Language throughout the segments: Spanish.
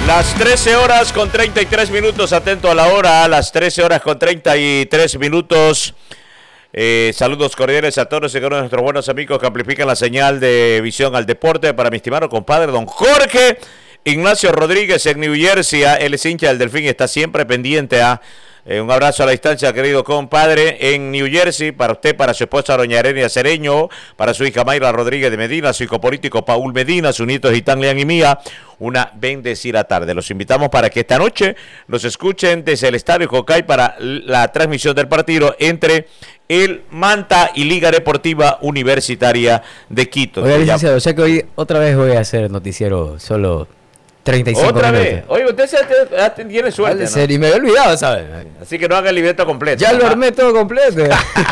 Las 13 horas con 33 minutos, atento a la hora, a las 13 horas con 33 minutos. Saludos cordiales a todos y a nuestros buenos amigos que amplifican la señal de Visión al Deporte. Para mi estimado compadre, don Jorge Ignacio Rodríguez en New Jersey. Él es hincha del Delfín y está siempre pendiente a... un abrazo a la distancia, querido compadre, en New Jersey, para usted, para su esposa doña Arenia Cereño, para su hija Mayra Rodríguez de Medina, su hijo político Paul Medina, su nieto Gitán Leán y Mía, una bendecida tarde. Los invitamos para que esta noche nos escuchen desde el Estadio Jocay para la transmisión del partido entre el Manta y Liga Deportiva Universitaria de Quito. Oiga, licenciado, o sea que hoy otra vez voy a hacer noticiero solo 35 ¿Otra minutos. vez? Oye, usted tiene suerte, ¿no? Y me había olvidado, ¿sabes? Así que no haga el libreto completo. Ya lo armé todo completo.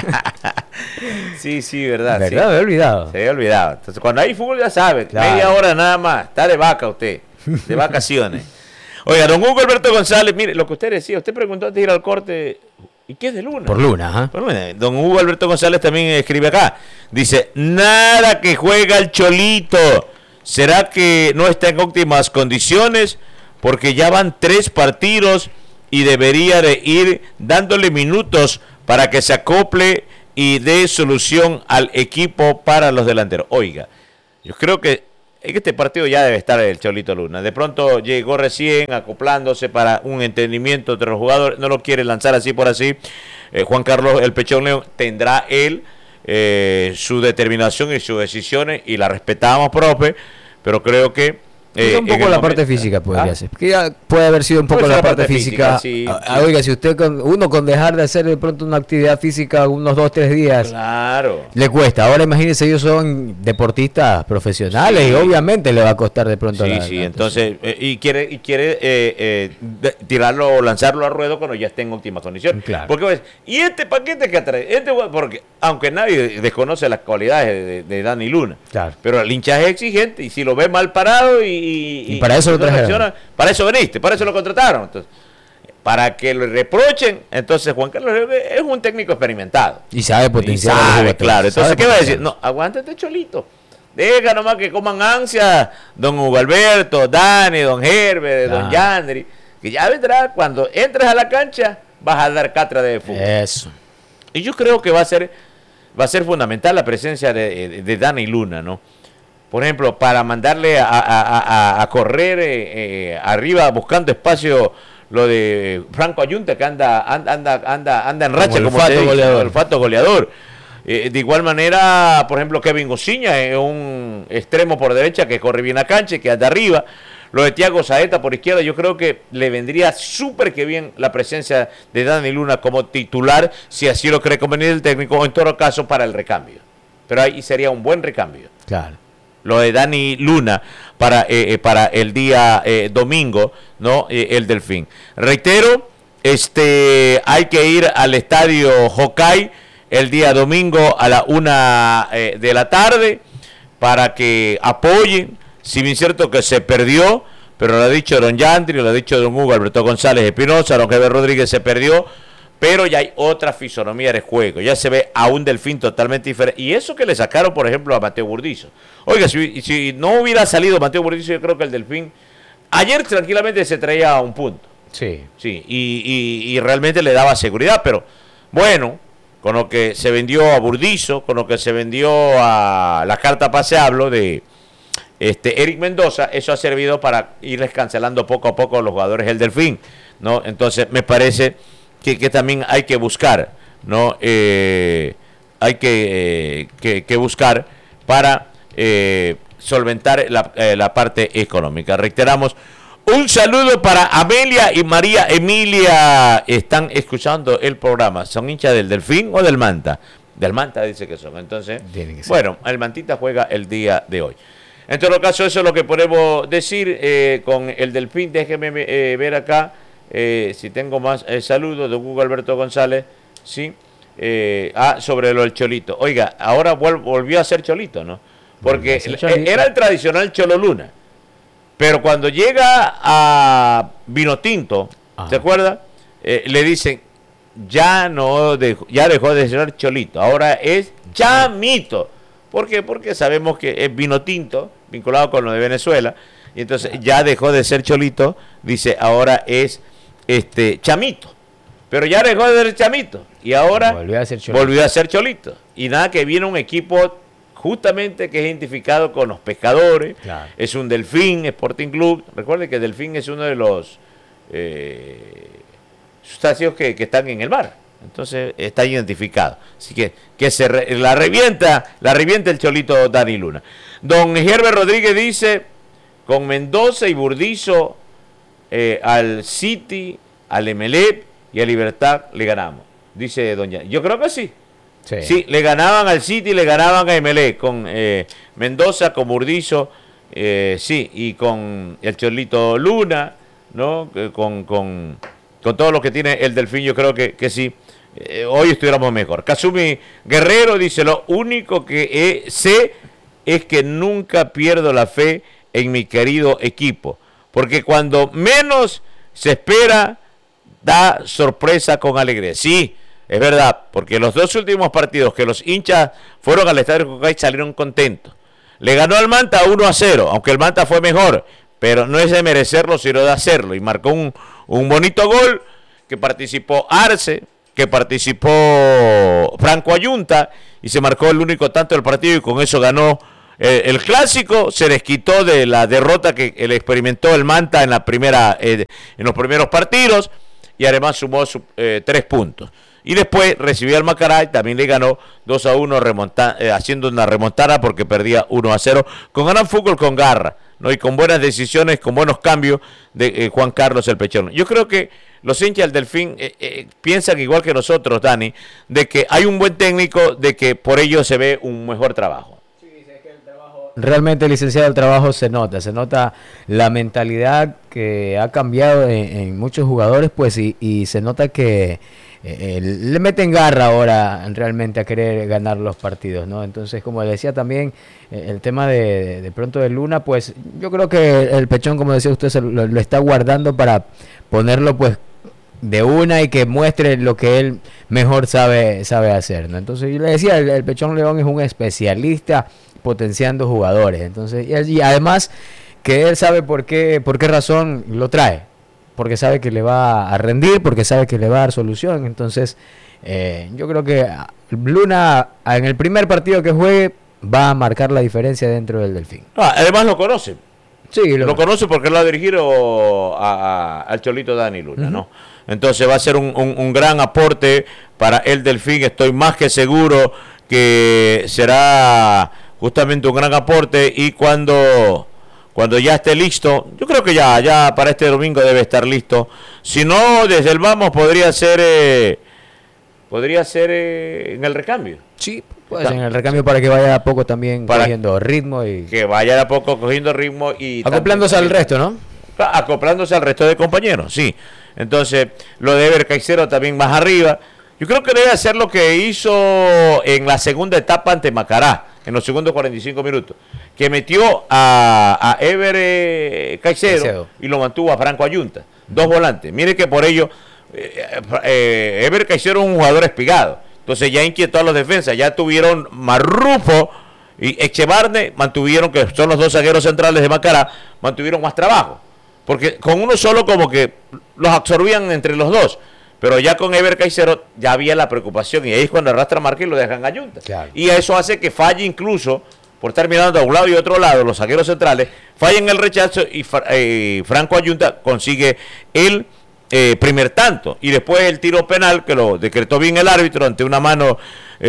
Sí, verdad. ¿Verdad? Sí. Me había olvidado. Se había olvidado. Entonces, cuando hay fútbol, ya sabe, Claro. media hora nada más. Está de vaca usted, de vacaciones. Oiga, don Hugo Alberto González, mire, lo que usted decía, usted preguntó antes de ir al corte, ¿y qué es de Luna? Por Luna, ¿ah? Por Luna. Don Hugo Alberto González también escribe acá. Dice, nada que juega el Cholito. ¿Será que no está en óptimas condiciones? Porque ya van 3 partidos y debería de ir dándole minutos para que se acople y dé solución al equipo para los delanteros. Oiga, yo creo que en este partido ya debe estar el Cholito Luna. De pronto llegó recién acoplándose para un entendimiento entre los jugadores. No lo quiere lanzar así por así. Juan Carlos El Pechón León tendrá él su determinación y sus decisiones y la respetamos, profe, pero creo que un poco la parte física podría ser. Que ya puede haber sido un poco la parte física. Sí. Oiga, si usted uno con dejar de hacer de pronto una actividad física unos 2-3 días, claro, le cuesta. Ahora imagínense, ellos son deportistas profesionales, sí, y obviamente le va a costar de pronto. Sí, entonces y quiere tirarlo o lanzarlo a ruedo cuando ya esté en óptimas condiciones. Claro. Porque pues, ¿y este paquete que trae? Porque aunque nadie desconoce las cualidades de Dani Luna, claro, pero el hinchaje es exigente y si lo ve mal parado y para eso lo trajeron. Para eso veniste, para eso lo contrataron. Entonces, para que lo reprochen, entonces Juan Carlos es un técnico experimentado. Y sabe potenciar. Claro. Entonces, ¿qué va a decir? No, aguántate, Cholito. Deja nomás que coman ansia don Hugo Alberto, Dani, don Herbert, don Yandri, que ya vendrá, cuando entres a la cancha, vas a dar cátedra de fútbol. Eso. Y yo creo que va a ser fundamental la presencia de Dani Luna, ¿no? Por ejemplo, para mandarle a correr arriba buscando espacio lo de Franco Ayunta, que anda en racha como olfato goleador. De igual manera, por ejemplo, Kevin Gociña es un extremo por derecha que corre bien la cancha y que anda arriba. Lo de Thiago Saeta por izquierda, yo creo que le vendría súper que bien la presencia de Dani Luna como titular, si así lo cree conveniente el técnico, o en todo caso para el recambio. Pero ahí sería un buen recambio. Claro. Lo de Dani Luna para el día domingo, ¿no? El Delfín. Reitero, hay que ir al estadio Jocay el día domingo a la 1 de la tarde para que apoyen. Si bien es cierto que se perdió, pero lo ha dicho don Yandri, lo ha dicho don Hugo Alberto González Espinosa, don Javier Rodríguez se perdió, pero ya hay otra fisonomía de juego, ya se ve a un Delfín totalmente diferente. Y eso que le sacaron, por ejemplo, a Mateo Burdizo. Oiga, si no hubiera salido Mateo Burdizo, yo creo que el Delfín ayer tranquilamente se traía un punto. Sí. Sí, y realmente le daba seguridad, pero bueno, con lo que se vendió a Burdizo, con lo que se vendió a la carta paseable de Eric Mendoza, eso ha servido para irles cancelando poco a poco a los jugadores del Delfín, ¿no? Entonces me parece que también hay que buscar, ¿no? Hay que buscar para solventar la parte económica. Reiteramos, un saludo para Amelia y María Emilia, están escuchando el programa. ¿Son hinchas del Delfín o del Manta? Del Manta dice que son. Entonces, bueno, el Mantita juega el día de hoy. En todo caso, eso es lo que podemos decir con el Delfín. Déjeme ver acá si tengo más saludos de Hugo Alberto González. Sí. Sobre lo del Cholito. Oiga, ahora volvió a ser Cholito, ¿no? Porque era el tradicional Cholo Luna. Pero cuando llega a Vinotinto, ¿se acuerda? Le dicen, ya dejó de ser Cholito, ahora es Chamito. ¿Por qué? Porque sabemos que es Vinotinto, vinculado con lo de Venezuela, y entonces ya dejó de ser Cholito, dice, ahora es Chamito. Pero ya dejó de ser Chamito y ahora volvió a ser Cholito. Y nada, que viene un equipo justamente que es identificado con los pescadores. Claro. Es un Delfín Sporting Club. Recuerden que Delfín es uno de los sustancias que están en el mar. Entonces está identificado. Así que la revienta el Cholito Dani Luna. Don Herbert Rodríguez dice, con Mendoza y Burdizo al City, al Emelec y a Libertad le ganamos. Dice doña. Yo creo que sí. Sí, le ganaban al City, le ganaban a Emelec, con Mendoza, con Burdizo, sí, y con el Cholito Luna, ¿no? Con todo lo que tiene el Delfín, yo creo que sí. Hoy estuviéramos mejor. Kazumi Guerrero dice, lo único que sé es que nunca pierdo la fe en mi querido equipo, porque cuando menos se espera, da sorpresa con alegría. Sí, es verdad, porque los 2 últimos partidos que los hinchas fueron al estadio Cocay salieron contentos. Le ganó al Manta 1-0, aunque el Manta fue mejor, pero no es de merecerlo, sino de hacerlo. Y marcó un bonito gol, que participó Arce, que participó Franco Ayunta, y se marcó el único tanto del partido, y con eso ganó el clásico. Se les quitó de la derrota que le experimentó el Manta en los primeros partidos, y además sumó 3 puntos. Y después recibió al Macará y también le ganó 2-1, haciendo una remontada porque perdía 1-0, con gran fútbol, con garra, ¿no? Y con buenas decisiones, con buenos cambios de Juan Carlos el Pechón. Yo creo que los hinchas del Delfín piensan igual que nosotros, Dani, de que hay un buen técnico, de que por ello se ve un mejor trabajo. Sí, es que el trabajo, realmente, licenciado, el trabajo se nota la mentalidad que ha cambiado en muchos jugadores, pues, y se nota que le meten garra ahora realmente a querer ganar los partidos, ¿no? Entonces, como decía también, el tema de pronto de Luna, pues yo creo que el Pechón, como decía usted, lo está guardando para ponerlo pues de una y que muestre lo que él mejor sabe hacer, ¿no? Entonces yo le decía, el Pechón León es un especialista potenciando jugadores, entonces, y además que él sabe por qué razón lo trae, porque sabe que le va a rendir, porque sabe que le va a dar solución. Entonces yo creo que Luna en el primer partido que juegue va a marcar la diferencia dentro del Delfín. Además lo conoce. Sí, lo conoce porque lo ha dirigido al Cholito Dani Luna, ¿no? Entonces va a ser un gran aporte para el Delfín. Estoy más que seguro que será justamente un gran aporte, y cuando ya esté listo, yo creo que ya para este domingo debe estar listo. Si no, desde el vamos podría ser en el recambio. Sí, pues en el recambio, para que vaya a poco también cogiendo ritmo, y que vaya a poco cogiendo ritmo y acoplándose al resto, ¿no? Acoplándose al resto de compañeros, sí. Entonces, lo de Ever Caicedo también más arriba. Yo creo que debe hacer lo que hizo en la segunda etapa ante Macará, en los segundos 45 minutos, que metió a Ever Caicedo y lo mantuvo a Franco Ayunta, 2 volantes. Mire que por ello Ever Caicedo es un jugador espigado, entonces ya inquietó a los defensas. Ya tuvieron Marrufo y Echevarne, mantuvieron, que son los 2 zagueros centrales de Macará, mantuvieron más trabajo, porque con uno solo como que los absorbían entre los dos. Pero ya con Ever Caicedo ya había la preocupación, y ahí es cuando arrastra marca y lo dejan a Ayunta. Claro. Y eso hace que falle, incluso por estar mirando a un lado y otro lado, los zagueros centrales fallen el rechazo, y Franco Ayunta consigue el primer tanto. Y después el tiro penal, que lo decretó bien el árbitro ante una mano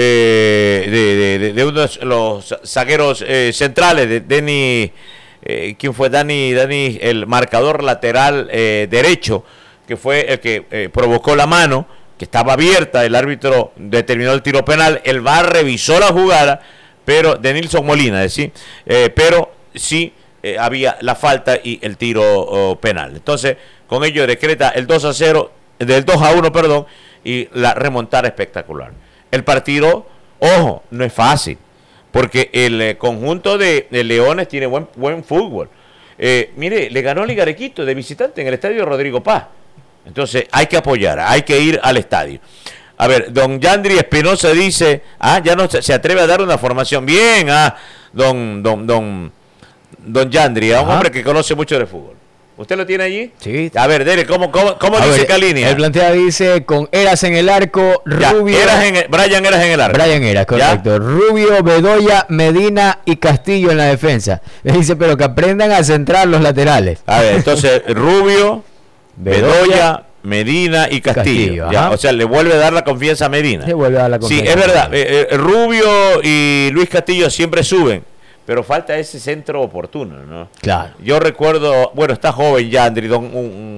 de uno de los zagueros centrales, de Dani, ¿quién fue? Dani, el marcador lateral derecho, que fue el que provocó la mano, que estaba abierta. El árbitro determinó el tiro penal, el VAR revisó la jugada, pero de Nilson Molina, pero sí había la falta y el tiro penal. Entonces, con ello decreta el 2-0, del 2-1, perdón, y la remontada espectacular. El partido, ojo, no es fácil, porque el conjunto de Leones tiene buen fútbol. Mire, le ganó a Ligarequito de visitante en el estadio Rodrigo Paz. Entonces hay que apoyar, hay que ir al estadio. A ver, don Yandri Espinosa dice, ya no se atreve a dar una formación. Bien, don don Yandri, a un Ajá. hombre que conoce mucho de fútbol. ¿Usted lo tiene allí? Sí. A ver, dele, ¿cómo A dice ver, qué línea? el planteado dice con Eras en el arco, Ya, Rubio. Brian Eras en el arco. Brian Eras, correcto. Rubio, Bedoya, Medina y Castillo en la defensa. Le dice, pero que aprendan a centrar los laterales. A ver, entonces, Rubio, Bedoya, Medina y Castillo. Castillo, Ya, ajá. o sea, le vuelve a dar la confianza a Medina. Le vuelve a dar la Sí, confianza. es verdad. Rubio y Luis Castillo siempre suben, pero falta ese centro oportuno, ¿no? Claro. Yo recuerdo, bueno, está joven Yandri, don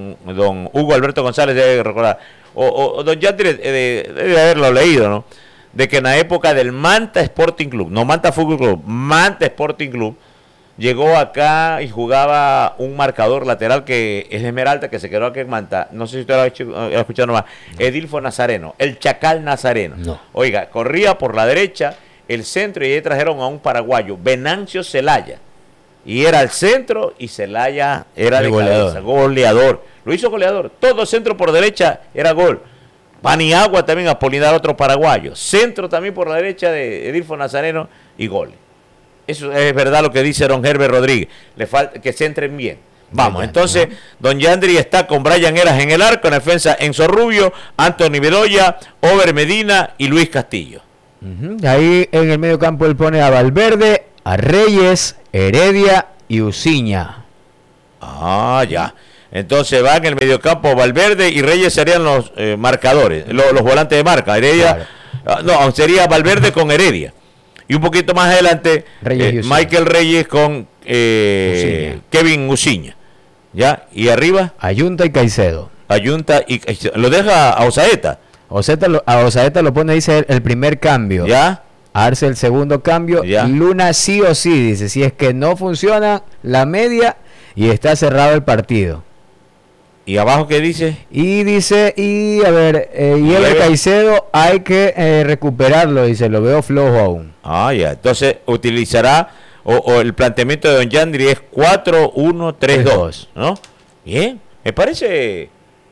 Hugo Alberto González debe recordar, o don Yandri debe haberlo leído, ¿no? De que en la época del Manta Sporting Club, no Manta Fútbol Club, Manta Sporting Club, llegó acá y jugaba un marcador lateral que es Esmeralda, que se quedó aquí en Manta. No sé si usted lo ha escuchado nomás. Edilfo Nazareno, el Chacal Nazareno. No. Oiga, corría por la derecha, el centro, y ahí trajeron a un paraguayo, Venancio Celaya. Y era el centro y Celaya era El de goleador. cabeza, goleador. Lo hizo goleador. Todo centro por derecha era gol. Paniagua también, Apolinar, otro paraguayo. Centro también por la derecha de Edilfo Nazareno y gol. Eso es verdad lo que dice don Herbert Rodríguez. Le falta que se entren bien. Vamos, entonces, don Yandri está con Brian Eras en el arco, en defensa Enzo Rubio, Anthony Bedoya, Over Medina y Luis Castillo. Ahí en el medio campo él pone a Valverde, a Reyes, Heredia y Uciña. Ah, ya. Entonces va en el mediocampo Valverde y Reyes serían los marcadores, los volantes de marca. Heredia, no, sería Valverde con Heredia. Y un poquito más adelante, Reyes y Uciña. Michael Reyes con Uciña. Kevin Uciña. ¿Ya? Y arriba, Ayunta y Caicedo. Ayunta y lo deja a Osaeta. A Osaeta lo pone, dice el primer cambio. ¿Ya? Arce el segundo cambio. Ya. Luna sí o sí, dice. Si es que no funciona la media y está cerrado el partido. ¿Y abajo qué dice? Y dice, y a ver, y el Leve. Caicedo hay que recuperarlo, dice, lo veo flojo aún. Ah, ya. Entonces utilizará, o el planteamiento de don Yandri es 4-1-3-2, ¿no? Bien, me parece,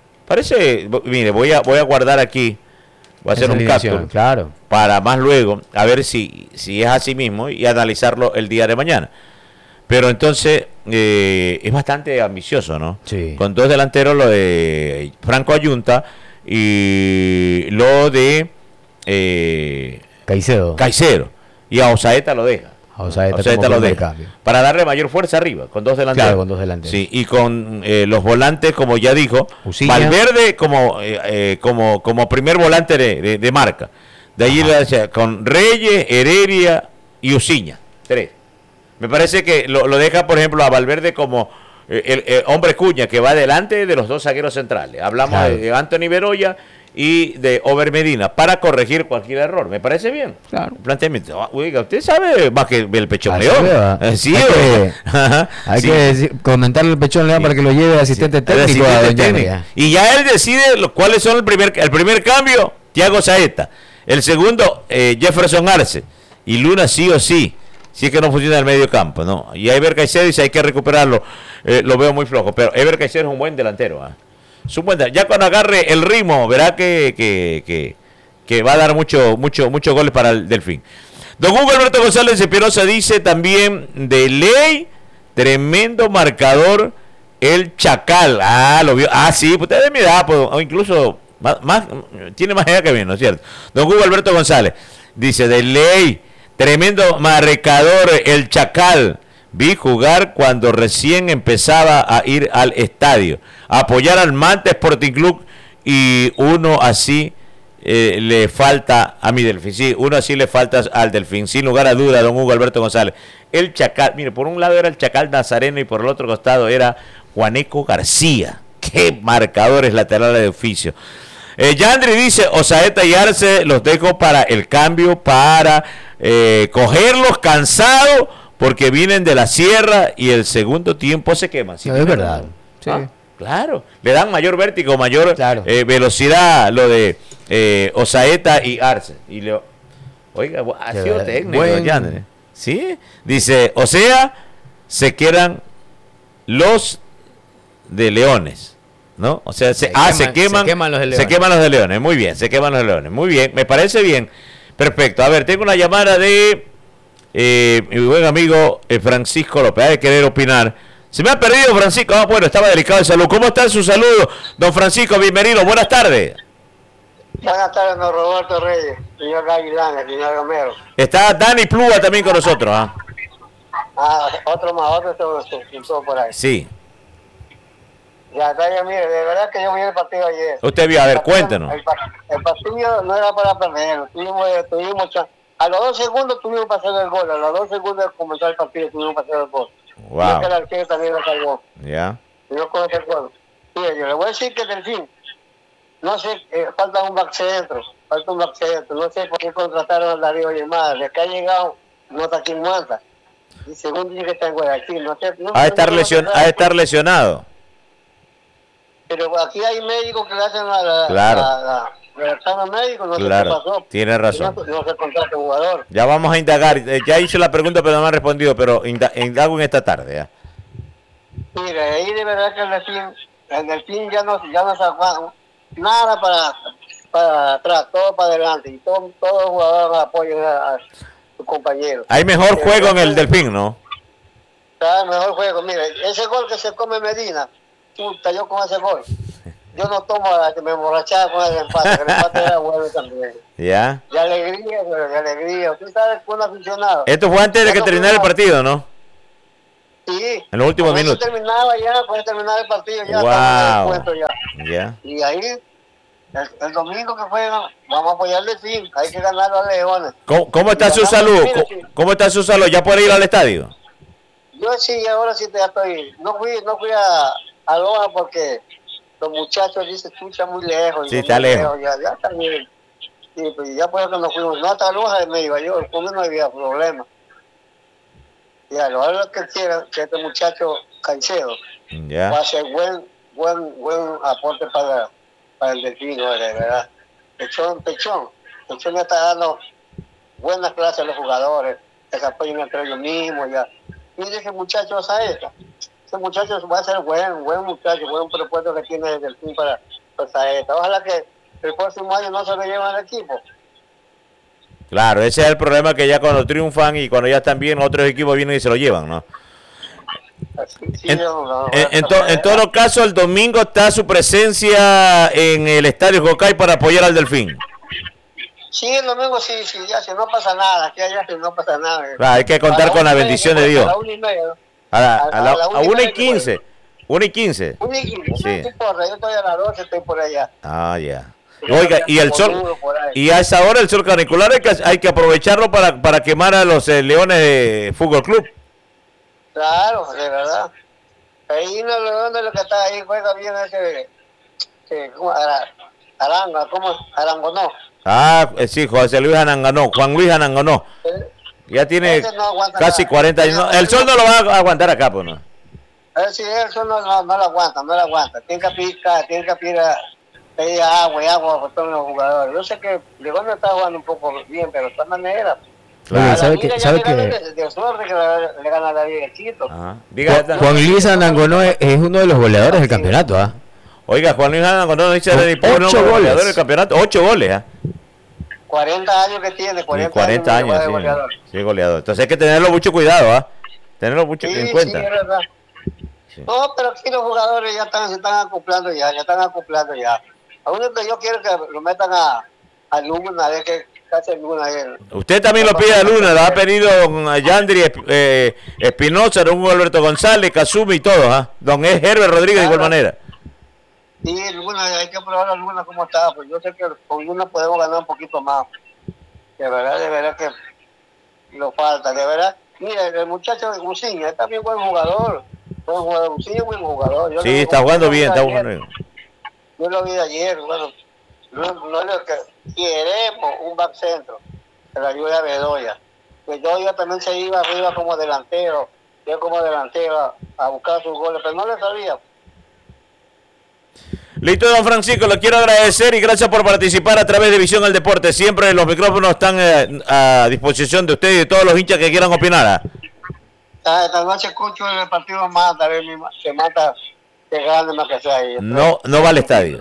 mire, voy a guardar aquí, voy a hacer Esa un alineación, capture claro. para más luego, a ver si es así mismo y analizarlo el día de mañana. Pero entonces es bastante ambicioso, ¿no? Sí. Con dos delanteros, lo de Franco Ayunta y lo de Caicedo. Caicedo. Y a Osaeta lo deja. A Osaeta Osaeta como lo primer deja. cambio. Para darle mayor fuerza arriba, con dos delanteros. Claro, con dos delanteros. Sí, y con los volantes, como ya dijo, Uciña. Valverde como primer volante de marca. De allí le decía, con Reyes, Heredia y Uciña. 3. Me parece que lo deja, por ejemplo, a Valverde como el hombre cuña, que va delante de los dos zagueros centrales. Hablamos Claro. de Anthony Bedoya y de Over Medina, para corregir cualquier error. ¿Me parece bien? Claro. El planteamiento. Oiga, usted sabe más que el Pechón Ahí León. se ve, ¿va? Sí, Hay que- Ajá, Hay sí. que comentarle al Pechón León para que lo lleve de asistente El técnico a asistente Don técnico. Yandri. Y ya él decide cuáles son el primer cambio, Thiago Saeta. El segundo, Jefferson Arce. Y Luna sí o sí. Si es que no funciona el medio campo, ¿no? Y Ever Caicedo dice hay que recuperarlo. Lo veo muy flojo. Pero Ever Caicedo es un buen delantero. Es un buen delantero. Ya cuando agarre el ritmo, verá que va a dar muchos goles para el Delfín. Don Hugo Alberto González de Espinosa dice también de ley, tremendo marcador, el Chacal. Ah, lo vio. Ah, sí, pues usted de mi edad, pues, o incluso tiene más edad que bien, ¿no es cierto? Don Hugo Alberto González dice de ley, tremendo marcador, el Chacal. Vi jugar cuando recién empezaba a ir al estadio, a apoyar al Manta Sporting Club, y uno así le falta a mi Delfín. Sí, uno así le falta al Delfín, sin lugar a duda, don Hugo Alberto González. El Chacal, mire, por un lado era el Chacal Nazareno y por el otro costado era Juaneco García. Qué marcadores laterales de oficio. Yandri dice, Osaeta y Arce los dejo para el cambio, para cogerlos cansados, porque vienen de la sierra y el segundo tiempo se queman. ¿Sí? No, es verdad. Sí. Claro, le dan mayor vértigo, mayor Claro. velocidad lo de Osaeta y Arce. Oiga, ha Qué sido verdad. técnico, Buen- Yandri. ¿Sí? Dice, o sea, se quedan los de Leones, ¿no? O sea, se queman los de Leones. Se queman los de Leones, muy bien, se queman los de Leones, muy bien, me parece bien, perfecto. A ver, tengo una llamada de mi buen amigo Francisco López, ha de querer opinar. Se me ha perdido Francisco, bueno, estaba delicado de salud. ¿Cómo está en su salud, don Francisco? Bienvenido, buenas tardes. Buenas tardes, don Roberto Reyes, señor Gavilán, el señor Romero. Está Dani Plúa también con nosotros, ¿ah? Otro todo por ahí. Sí. Ya, mire, de verdad que yo vi el partido ayer. Usted vio, a ver, cuéntenos. El partido no era para perder, a los 2 segundos tuvimos para hacer el gol, a los 2 segundos de comenzar el partido tuvimos para hacer el gol. Wow. Y el arquero también lo salvó. Ya. Y no conoce el gol. Mire, yo le voy a decir que del fin, no sé, falta un back centro, no sé por qué contrataron a Darío Yemada, de que ha llegado, no está aquí en Manta. Y según dice que está en Guayaquil, no sé. Ha de estar lesionado. Pero aquí hay médicos que le hacen el examen médico, no sé qué pasó. Tiene razón. No se contrata un jugador. Ya vamos a indagar. Ya hice la pregunta, pero no me han respondido. Pero indago en esta tarde. ¿Ya? Mire, ahí de verdad que el Delfín ya no se aguanta nada para atrás, todo para adelante. Y todos los jugadores apoyan a sus compañeros. Hay mejor juego en el Delfín, ¿no? Está mejor juego. Mire, ese gol que se come Medina, puta, yo con ese gol. Yo no tomo que me emborrachaba con el empate, que el empate era bueno también. Ya. De alegría, pero de alegría. Usted sabe que un aficionado. Esto fue antes de que terminara el partido, ¿no? Sí. En los últimos minutos. Puede terminar el partido ya. Wow. Ya. Y ahí, el domingo que juegan, vamos a apoyarle fin. Hay que ganar a los Leones. ¿Cómo está su salud? ¿Cómo está su salud? ¿Ya puede ir al estadio? Yo sí, ahora sí ya estoy. No fui a Loja porque los muchachos dicen, escucha muy lejos. Sí, está lejos. Ya está bien. Sí, pues ya por eso nos fuimos. No hasta Loja me iba yo, con no había problema. Ya, lo que quiera que este muchacho Caicedo va a hacer buen aporte para el Delfino, de verdad. Pechón ya está dando buenas clases a los jugadores, que se apoyen entre ellos mismos. Ya. Mire ese muchacho Saeta. Ese muchacho va a ser buen muchacho, buen propuesto que tiene el Delfín para Saeta. Ojalá que el próximo año no se lo lleven al equipo. Claro, ese es el problema, que ya cuando triunfan y cuando ya están bien, otros equipos vienen y se lo llevan, ¿no? En todo caso, el domingo está su presencia en el Estadio Jocay para apoyar al Delfín. Sí, el domingo sí, ya, si no pasa nada, aquí allá si no pasa nada. Claro, hay que contar con la bendición de Dios. A la 1:15. 1:15. 1:15, sí. Yo estoy a las 12, estoy por allá. Ah, ya. Oiga, y el sol, y a esa hora el sol canicular hay que aprovecharlo para quemar a los Leones de Fútbol Club. Claro, de verdad. Ahí no Leones, lo que está ahí, juega bien Arangonó. Ah, sí, José Luis Anangonó, Juan Luis Anangonó. Ya tiene casi 40 años. No, el sol no lo va a aguantar acá, pues, ¿no? Sí, el sol no lo aguanta. Tiene que aspirar agua por todos los jugadores. Yo sé que León está jugando un poco bien, pero de todas maneras. Claro. ¿Sabe que de suerte que le gana la Liga de Quito. Juan Luis Anangonó es uno de los goleadores del campeonato, ¿ah? Oiga, Juan Luis Anangonó dice de 8 goles del campeonato, 8 goles, ¿ah? 40 años que tiene, 40 años, sí, goleador. Sí, goleador. Entonces hay que tenerlo mucho cuidado, ¿ah? Tenerlo mucho en cuenta. Sí, es verdad. Sí. No, pero aquí los jugadores ya se están acoplando ya. A uno que yo quiero que lo metan a Luna, a ver qué hace Luna. Usted también lo pide a Luna, lo ha pedido a Yandri Espinosa, don Alberto González, Kazumi y todos, ¿ah? Don Herbert Rodríguez de igual manera. Sí, Luna, hay que probar a Luna cómo está, pues yo sé que con Luna podemos ganar un poquito más. De verdad que lo falta, de verdad. Mira, el muchacho de Gusiña es también buen jugador. Gusiña es buen jugador. Sí, está jugando bien, está jugando bien. Yo lo vi de ayer, bueno, no es lo que queremos, un back centro, que la ayude a Bedoya. Bedoya también se iba arriba como delantero, a buscar sus goles, pero no le sabía. Listo, don Francisco, lo quiero agradecer y gracias por participar a través de Visión al Deporte. Siempre los micrófonos están a disposición de usted y de todos los hinchas que quieran opinar. Esta noche escucho el partido Mata, a ver, se mata, que gane más que sea ahí. No va al estadio.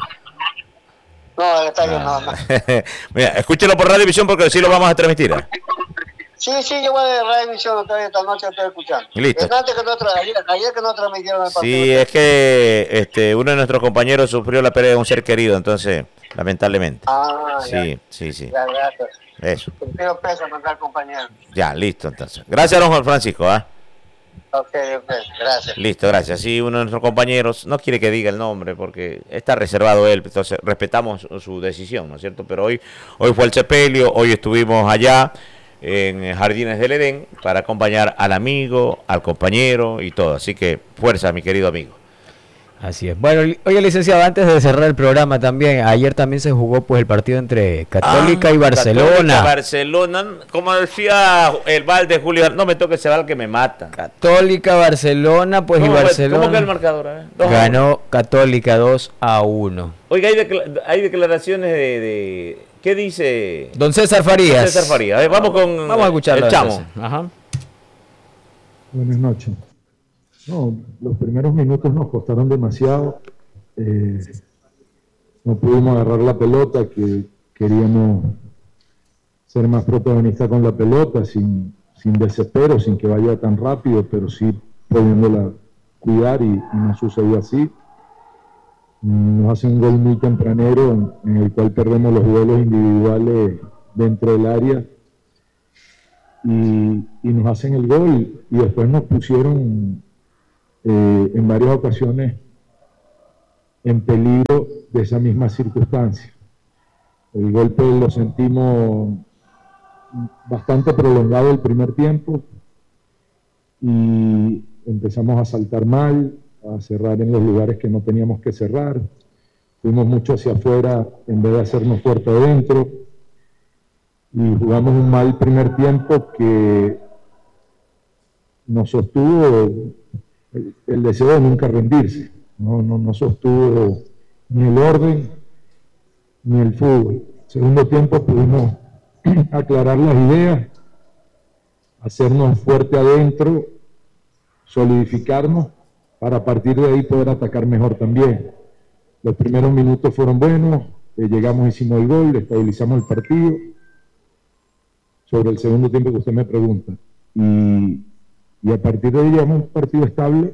No, al estadio no. Mira, escúchelo por Radio Visión porque sí lo vamos a transmitir. Sí, yo voy a la emisión esta noche, estoy escuchando. Listo. Ayer que no transmitieron el partido. Sí, es que uno de nuestros compañeros sufrió la pérdida de un ser querido, entonces, lamentablemente. Sí. Ya, gracias. Eso. Te pido peso mandar compañero. Ya, listo, entonces. Gracias, don Juan Francisco, Ok, gracias. Listo, gracias. Sí, uno de nuestros compañeros no quiere que diga el nombre porque está reservado él, entonces respetamos su decisión, ¿no es cierto? Pero hoy fue el sepelio, hoy estuvimos allá en Jardines del Edén para acompañar al amigo, al compañero y todo. Así que fuerza, mi querido amigo. Así es. Bueno, oye, licenciado, antes de cerrar el programa también, ayer también se jugó pues el partido entre Católica y Barcelona. Barcelona, como decía el Val de Julio, no me toque ese Val que me mata. Católica, Barcelona, pues y Barcelona. ¿Cómo que el marcador? Ganó Católica 2-1. Oiga, hay declaraciones de ¿qué dice? Don César Farías. Don César Farías. Vamos a escucharlo. El chamo. Ajá. Buenas noches. No, los primeros minutos nos costaron demasiado. No pudimos agarrar la pelota, que queríamos ser más protagonistas con la pelota, sin desespero, sin que vaya tan rápido, pero sí pudiéndola cuidar y no sucedió así. Nos hace un gol muy tempranero en el cual perdemos los duelos individuales dentro del área y nos hacen el gol y después nos pusieron en varias ocasiones en peligro de esa misma circunstancia. El golpe lo sentimos bastante prolongado el primer tiempo y empezamos a saltar mal, a cerrar en los lugares que no teníamos que cerrar. Fuimos mucho hacia afuera en vez de hacernos fuerte adentro y jugamos un mal primer tiempo que nos sostuvo el deseo de nunca rendirse. No sostuvo ni el orden ni el fútbol. Segundo tiempo pudimos aclarar las ideas, hacernos fuerte adentro, solidificarnos para a partir de ahí poder atacar mejor también. Los primeros minutos fueron buenos, llegamos, hicimos el gol, estabilizamos el partido. Sobre el segundo tiempo que usted me pregunta. Y a partir de ahí llevamos un partido estable,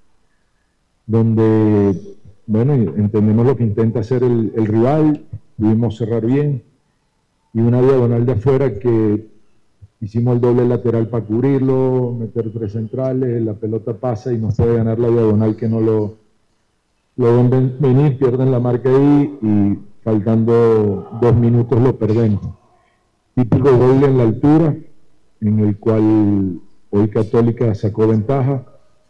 donde, bueno, entendemos lo que intenta hacer el rival, pudimos cerrar bien, y una diagonal de afuera que hicimos el doble lateral para cubrirlo, meter 3 centrales, la pelota pasa y nos puede ganar la diagonal que no lo ven venir, pierden la marca ahí y faltando 2 minutos lo perdemos. Típico gol en la altura, en el cual hoy Católica sacó ventaja,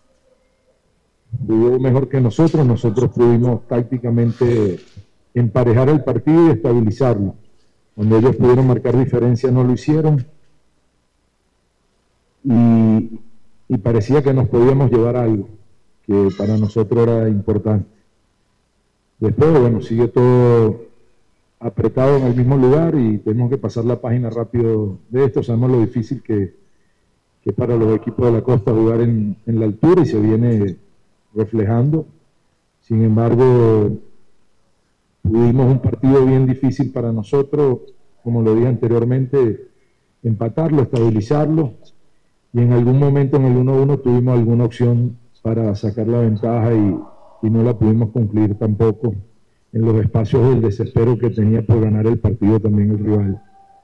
jugó mejor que nosotros pudimos tácticamente emparejar el partido y estabilizarlo. Cuando ellos pudieron marcar diferencia no lo hicieron y parecía que nos podíamos llevar algo que para nosotros era importante. Después, bueno, sigue todo apretado en el mismo lugar y tenemos que pasar la página rápido de esto. Sabemos lo difícil que para los equipos de la costa jugar en la altura y se viene reflejando. Sin embargo, tuvimos un partido bien difícil para nosotros, como lo dije anteriormente, empatarlo, estabilizarlo, y en algún momento en el 1-1 tuvimos alguna opción para sacar la ventaja y no la pudimos concluir tampoco en los espacios del desespero que tenía por ganar el partido también el rival.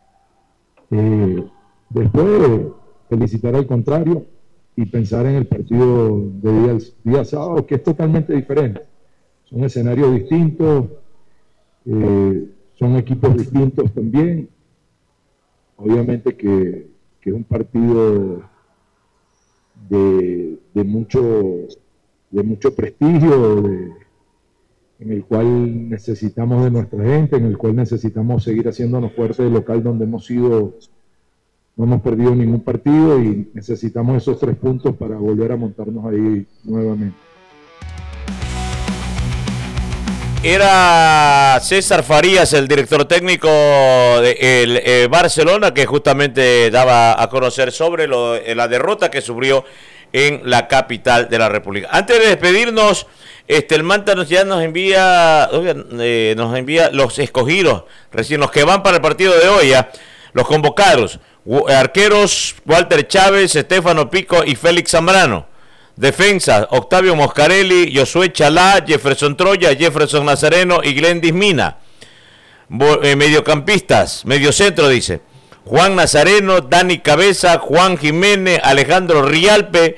Después, felicitar al contrario y pensar en el partido de día sábado, que es totalmente diferente. Son escenarios distintos, son equipos distintos también. Obviamente que es un partido de mucho prestigio, en el cual necesitamos de nuestra gente, en el cual necesitamos seguir haciéndonos fuerte de local donde no hemos perdido ningún partido y necesitamos esos 3 puntos para volver a montarnos ahí nuevamente. Era César Farías, el director técnico de Barcelona, que justamente daba a conocer sobre la derrota que sufrió en la capital de la República. Antes de despedirnos, el Manta ya nos envía los escogidos, recién los que van para el partido de hoy. Los convocados: arqueros Walter Chávez, Estefano Pico y Félix Zambrano. Defensa: Octavio Moscarelli, Josué Chalá, Jefferson Troya, Jefferson Nazareno y Glendis Mina. Mediocampistas, mediocentro dice: Juan Nazareno, Dani Cabeza, Juan Jiménez, Alejandro Rialpe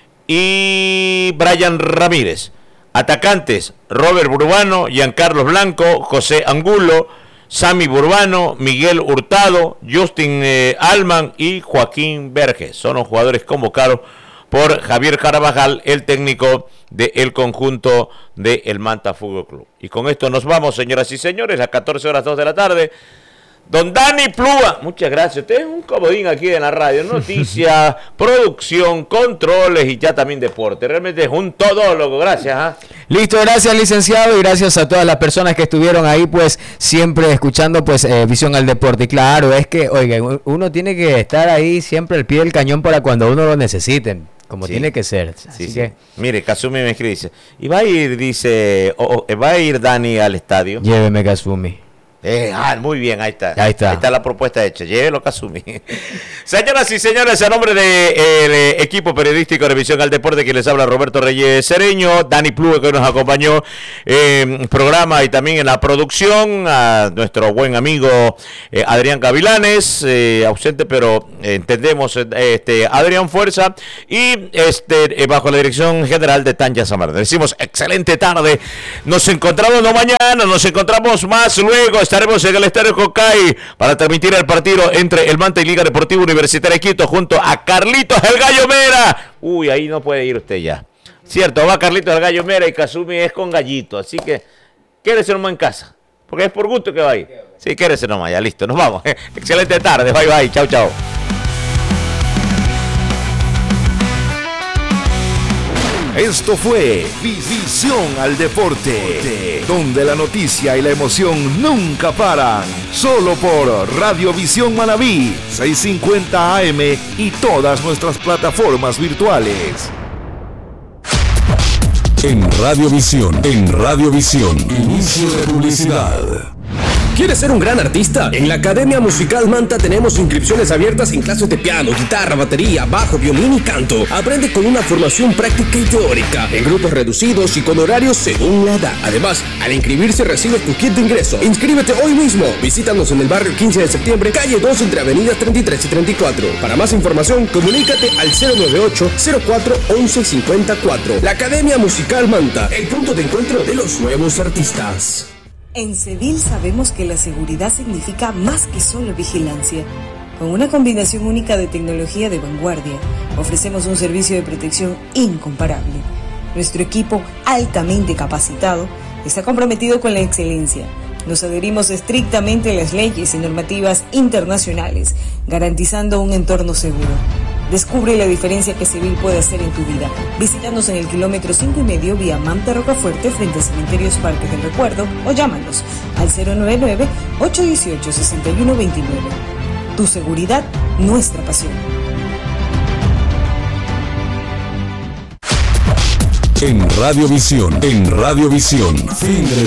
y Brian Ramírez. Atacantes: Robert Burbano, Giancarlos Blanco, José Angulo, Sammy Burbano, Miguel Hurtado, Justin Alman y Joaquín Verges. Son los jugadores convocados por Javier Carvajal, el técnico del conjunto del Manta Fútbol Club. Y con esto nos vamos, señoras y señores, a 14:02 de la tarde. Don Dani Plúa, muchas gracias. Usted es un comodín aquí en la radio. Noticias, producción, controles y ya también deporte. Realmente es un todólogo. Gracias. Listo, gracias, licenciado, y gracias a todas las personas que estuvieron ahí, pues, siempre escuchando, pues, Visión al Deporte. Y claro, es que, oiga, uno tiene que estar ahí siempre al pie del cañón para cuando uno lo necesite, como tiene que ser. Así que... Mire, Kazumi me escribe, dice, ¿y va a ir, dice, va a ir Dani al estadio? Lléveme, Kazumi. Muy bien, ahí está. Ahí está. Ahí está la propuesta hecha. Llévelo, Kazumi. Señoras y señores, a nombre del equipo periodístico de Visión al Deporte, que les habla Roberto Reyes Cereño, Dani Plúa, que nos acompañó en programa y también en la producción, a nuestro buen amigo Adrián Gavilanes, ausente, pero entendemos, Adrián Fuerza, y bajo la dirección general de Tanya Samar. Decimos excelente tarde. Nos encontramos no mañana, nos encontramos más luego. Estaremos en el Estadio Cocay para transmitir el partido entre el Manta y Liga Deportiva Universitaria Quito junto a Carlitos el Gallo Mera. Uy, ahí no puede ir usted ya. Cierto, va Carlitos el Gallo Mera y Kazumi es con Gallito. Así que quédese nomás en casa, porque es por gusto que va a ir. Sí, quédese nomás, ya listo, nos vamos. Excelente tarde, bye bye, chau chau. Esto fue Visión al Deporte, donde la noticia y la emoción nunca paran. Solo por Radiovisión Manabí, 650 AM y todas nuestras plataformas virtuales. En Radiovisión, inicio de publicidad. ¿Quieres ser un gran artista? En la Academia Musical Manta tenemos inscripciones abiertas en clases de piano, guitarra, batería, bajo, violín y canto. Aprende con una formación práctica y teórica, en grupos reducidos y con horarios según la edad. Además, al inscribirse recibes tu kit de ingreso. Inscríbete hoy mismo. Visítanos en el barrio 15 de septiembre, calle 2, entre avenidas 33 y 34. Para más información, comunícate al 098-04-1154. La Academia Musical Manta, el punto de encuentro de los nuevos artistas. En Cedil sabemos que la seguridad significa más que solo vigilancia. Con una combinación única de tecnología de vanguardia, ofrecemos un servicio de protección incomparable. Nuestro equipo, altamente capacitado, está comprometido con la excelencia. Nos adherimos estrictamente a las leyes y normativas internacionales, garantizando un entorno seguro. Descubre la diferencia que Cedil puede hacer en tu vida. Visítanos en el kilómetro 5,5 vía Manta Rocafuerte frente a Cementerios Parque del Recuerdo o llámanos al 099-818-6129. Tu seguridad, nuestra pasión. En Radiovisión, fin de